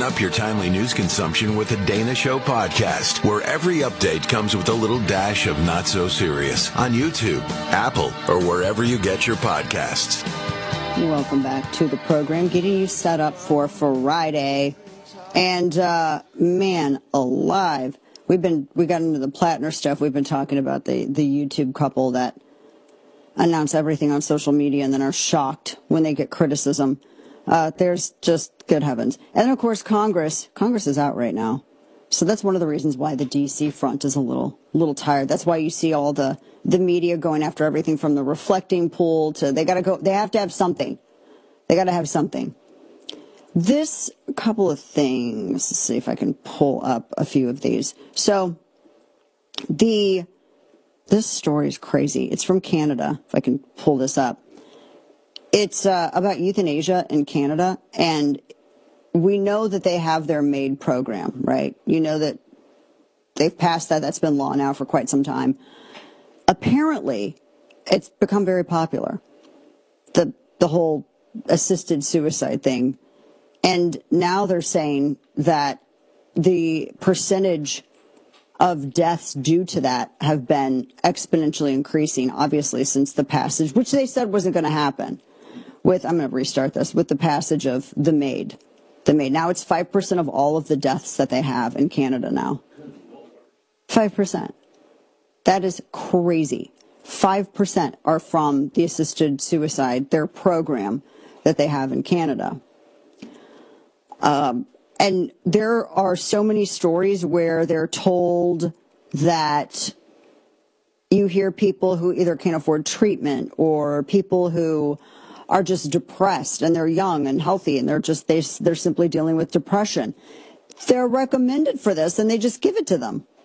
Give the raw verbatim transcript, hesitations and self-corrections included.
up your timely news consumption with the Dana Show podcast, where every update comes with a little dash of not so serious on YouTube, Apple, or wherever you get your podcasts. Welcome back to the program, getting you set up for Friday. And, uh, man, alive. We've been, we got into the Plattner stuff. We've been talking about the, the YouTube couple that announce everything on social media and then are shocked when they get criticism. Uh, there's just, good heavens. And then, of course, Congress. Congress is out right now. So that's one of the reasons why the D C front is a little, little tired. That's why you see all the, the media going after everything from the reflecting pool to, they gotta go, they have to have something. They gotta have something. This couple of things, let's see if I can pull up a few of these. So the, this story is crazy. It's from Canada, if I can pull this up. It's uh, about euthanasia in Canada, and we know that they have their MAID program, right? You know that they've passed that. That's been law now for quite some time. Apparently, it's become very popular, the the whole assisted suicide thing. And now they're saying that the percentage of deaths due to that have been exponentially increasing, obviously, since the passage, which they said wasn't going to happen with, I'm going to restart this, with the passage of the MAID. The MAID. Now it's five percent of all of the deaths that they have in Canada now. five percent. That is crazy. five percent are from the assisted suicide, their program that they have in Canada. Um, and there are so many stories where they're told that you hear people who either can't afford treatment or people who are just depressed and they're young and healthy and they're just, they, they're simply dealing with depression. They're recommended for this and they just give it to them.